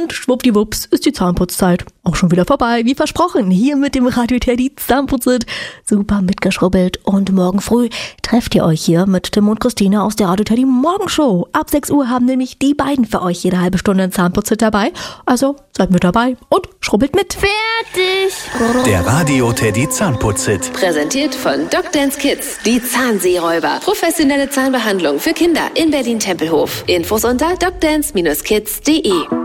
Und schwuppdiwupps ist die Zahnputzzeit auch schon wieder vorbei. Wie versprochen, hier mit dem Radio Teddy Zahnputzit. Super mitgeschrubbelt. Und morgen früh trefft ihr euch hier mit Tim und Christina aus der Radio Teddy Morgenshow. Ab 6 Uhr haben nämlich die beiden für euch jede halbe Stunde ein Zahnputzit dabei. Also seid mit dabei und schrubbelt mit. Fertig! Der Radio Teddy Zahnputzit. Präsentiert von DocDance Kids, die Zahnseeräuber. Professionelle Zahnbehandlung für Kinder in Berlin-Tempelhof. Infos unter docdance-kids.de.